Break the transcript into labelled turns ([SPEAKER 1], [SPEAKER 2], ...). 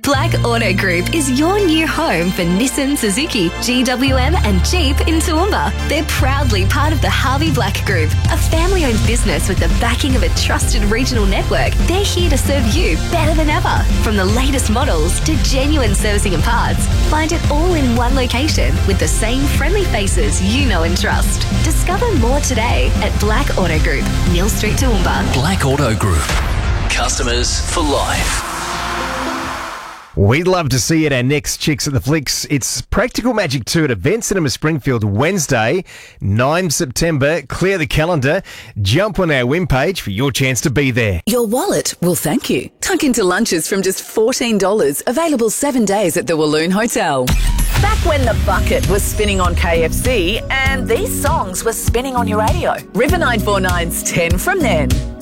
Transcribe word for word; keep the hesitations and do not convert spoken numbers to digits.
[SPEAKER 1] Black Auto Group is your new home for Nissan, Suzuki, G W M and Jeep in Toowoomba. They're proudly part of the Harvey Black Group, a family-owned business with the backing of a trusted regional network. They're here to serve you better than ever. From the latest models to genuine servicing and parts, find it all in one location with the same friendly faces you know and trust. Discover more today at Black Auto Group, Neil Street, Toowoomba.
[SPEAKER 2] Black Auto Group. Customers for life.
[SPEAKER 3] We'd love to see you at our next Chicks at the Flicks. It's Practical Magic two at Event Cinema Springfield, Wednesday, ninth September. Clear the calendar. Jump on our web page for your chance to be there.
[SPEAKER 4] Your wallet will thank you. Tuck into lunches from just fourteen dollars. Available seven days at the Walloon Hotel.
[SPEAKER 5] Back when the bucket was spinning on K F C and these songs were spinning on your radio. River nine four nine's ten from then.